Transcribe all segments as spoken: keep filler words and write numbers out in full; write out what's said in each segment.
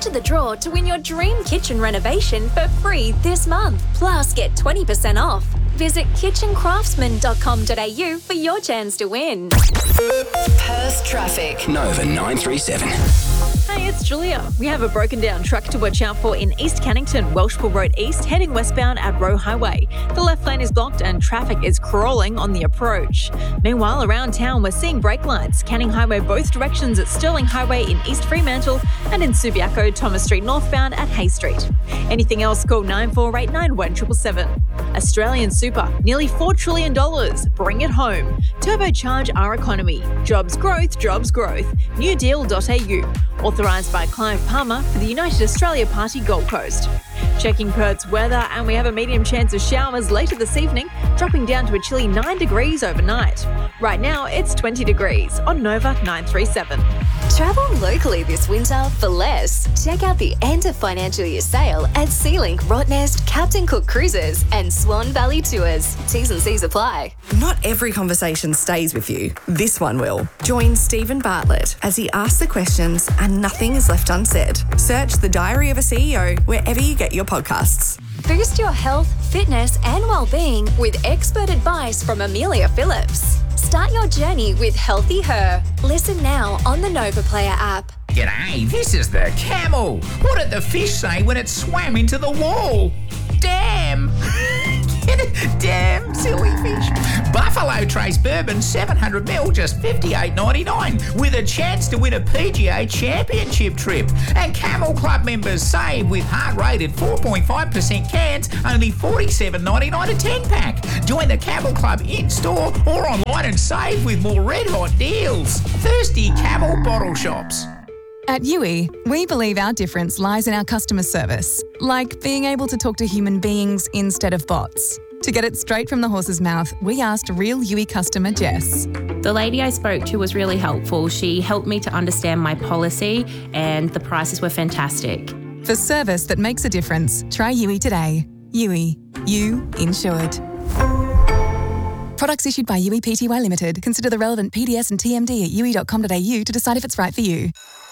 enter the draw to win your dream kitchen renovation for free this month. Plus, get twenty percent off. Visit kitchen craftsman dot com dot a u for your chance to win. Perth traffic. Nova nine three seven. Hey, it's Julia. We have a broken down truck to watch out for in East Cannington, Welshpool Road East, heading westbound at Roe Highway. The left lane is blocked and traffic is crawling on the approach. Meanwhile, around town, we're seeing brake lights. Canning Highway both directions at Stirling Highway in East Fremantle and in Subiaco, Thomas Street northbound at Hay Street. Anything else, call nine four eight nine one seven seven seven. Australian Super, nearly four trillion dollars. Bring it home. Turbocharge our economy. Jobs growth, jobs growth. new deal dot a u. Authorised by Clive Palmer for the United Australia Party Gold Coast. Checking Perth's weather, and we have a medium chance of showers later this evening, dropping down to a chilly nine degrees overnight. Right now, it's twenty degrees on Nova nine three seven. Travel locally this winter for less. Check out the end of financial year sale at Sealink, Rottnest, Captain Cook Cruises and Swan Valley Tours. T's and C's apply. Not every conversation stays with you. This one will. Join Stephen Bartlett as he asks the questions and nothing is left unsaid. Search The Diary of a C E O wherever you get your podcasts. Boost your health, fitness and well-being with expert advice from Amelia Phillips. Start your journey with Healthy Her. Listen now on the Nova Player app. G'day, this is the camel. What did the fish say when it swam into the wall? Damn! Get it? Damn, silly fish. Buffalo Trace Bourbon seven hundred milliliters, just fifty-eight ninety-nine, with a chance to win a P G A Championship trip. And Camel Club members save with hard-rated four point five percent cans, only forty-seven ninety-nine a ten-pack. Join the Camel Club in-store or online and save with more red-hot deals. Thirsty Camel Bottle Shops. At U I, we believe our difference lies in our customer service, like being able to talk to human beings instead of bots. To get it straight from the horse's mouth, we asked real U I customer Jess. The lady I spoke to was really helpful. She helped me to understand my policy and the prices were fantastic. For service that makes a difference, try U I today. U I, you insured. Products issued by U I P T Y Limited. Consider the relevant P D S and T M D at u i dot com dot a u to decide if it's right for you.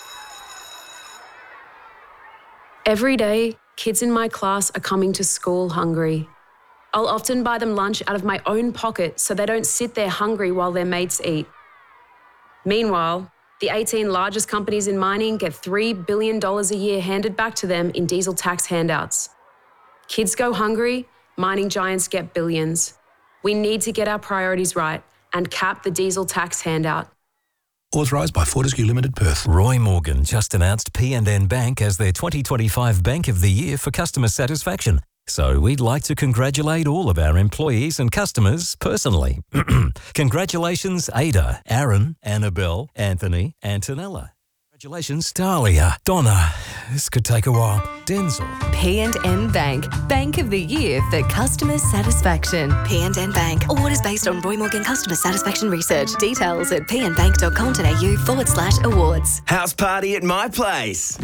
Every day, kids in my class are coming to school hungry. I'll often buy them lunch out of my own pocket so they don't sit there hungry while their mates eat. Meanwhile, the eighteen largest companies in mining get three billion dollars a year handed back to them in diesel tax handouts. Kids go hungry, mining giants get billions. We need to get our priorities right and cap the diesel tax handout. Authorised by Fortescue Limited, Perth. Roy Morgan just announced P and N Bank as their twenty twenty-five Bank of the Year for customer satisfaction. So we'd like to congratulate all of our employees and customers personally. Congratulations, Ada, Aaron, Annabelle, Anthony, Antonella. Congratulations, Dahlia, Donna. This could take a while. Denzel. P and N Bank, Bank of the Year for customer satisfaction. P and N Bank. Awards based on Roy Morgan customer satisfaction research. Details at p n bank dot com dot a u forward slash awards. House party at my place.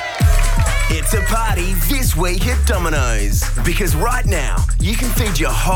It's a party this week at Domino's. Because right now, you can feed your whole